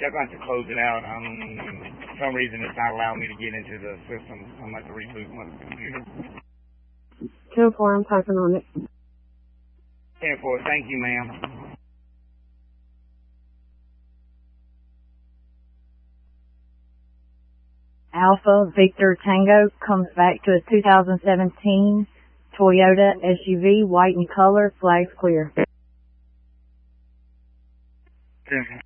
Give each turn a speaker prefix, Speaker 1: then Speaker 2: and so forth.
Speaker 1: They're going to close it out. For some reason, it's not allowing me to get into the system. I'm going to reboot my computer.
Speaker 2: 10-4, I'm typing on it.
Speaker 1: 10-4, thank you, ma'am.
Speaker 3: Alpha Victor Tango comes back to a 2017 Toyota SUV, white in color, flags clear.
Speaker 1: 10-4.